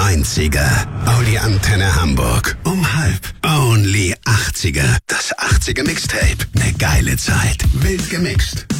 90er. Audi Antenne Hamburg. Um 12. Only 80er. Das 80er Mixtape. Ne geile Zeit. Wild gemixt.